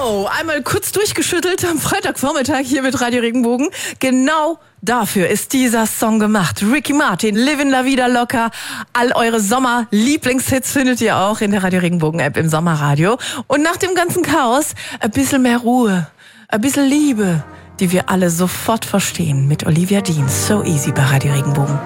So, einmal kurz durchgeschüttelt am Freitagvormittag hier mit Radio Regenbogen. Genau dafür ist dieser Song gemacht. Ricky Martin, Livin' La Vida Loca. All eure Sommer-Lieblingshits findet ihr auch in der Radio Regenbogen-App im Sommerradio. Und nach dem ganzen Chaos ein bisschen mehr Ruhe, ein bisschen Liebe, die wir alle sofort verstehen. Mit Olivia Dean, So Easy bei Radio Regenbogen.